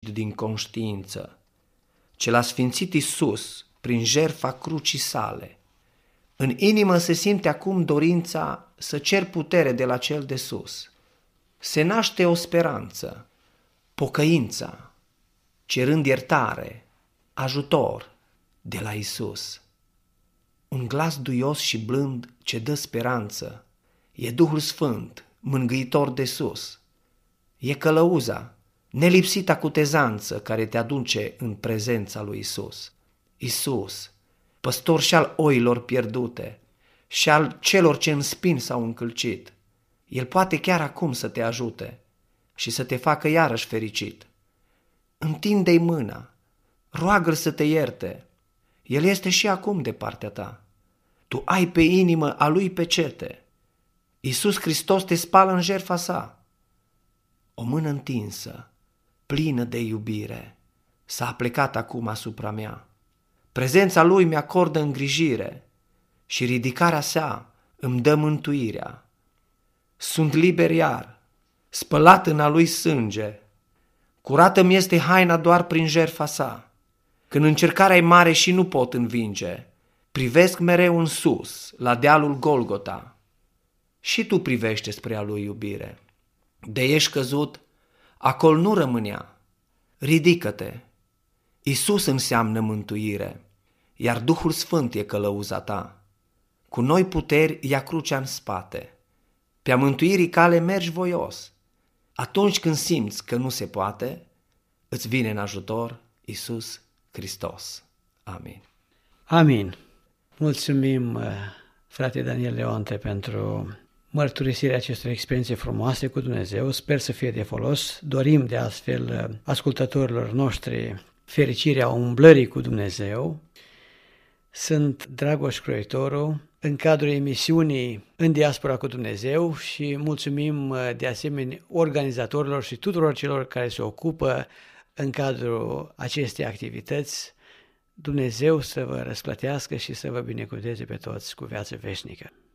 liniști din conștiință, ce l-a sfințit Iisus prin jertfa crucii sale. În inimă se simte acum dorința să cer putere de la cel de sus. Se naște o speranță, pocăința, cerând iertare, ajutor de la Iisus. Un glas duios și blând ce dă speranță e Duhul Sfânt, mângâitor de sus. E călăuza, nelipsita cutezanță care te aduce în prezența lui Iisus. Iisus, păstor și al oilor pierdute și al celor ce în spin s-au încălcit, El poate chiar acum să te ajute și să te facă iarăși fericit. Întinde-i mâna, roagă-L să te ierte, El este și acum de partea ta. Tu ai pe inimă a Lui pecete. Iisus Hristos te spală în jertfa sa. O mână întinsă, plină de iubire, s-a aplecat acum asupra mea. Prezența Lui mi-acordă îngrijire și ridicarea sa îmi dă mântuirea. Sunt liber iar, spălat în a Lui sânge, curată mi este haina doar prin jertfa sa. Când încercarea e mare și nu pot învinge, privesc mereu în sus, la dealul Golgota. Și tu privește spre a Lui iubire. De ești căzut, acolo nu rămânea. Ridică-te. Iisus înseamnă mântuire, iar Duhul Sfânt e călăuza ta. Cu noi puteri ia crucea în spate. Pe-a mântuirii cale mergi voios. Atunci când simți că nu se poate, îți vine în ajutor Iisus Hristos. Amin. Amin. Mulțumim, frate Daniel Leonte, pentru mărturisirea acestor experiențe frumoase cu Dumnezeu. Sper să fie de folos. Dorim de astfel ascultătorilor noștri fericirea umblării cu Dumnezeu. Sunt Dragoș Croitoru, în cadrul emisiunii În Diaspora cu Dumnezeu, și mulțumim de asemenea organizatorilor și tuturor celor care se ocupă în cadrul acestei activități. Dumnezeu să vă răsplătească și să vă binecuvânteze pe toți cu viață veșnică.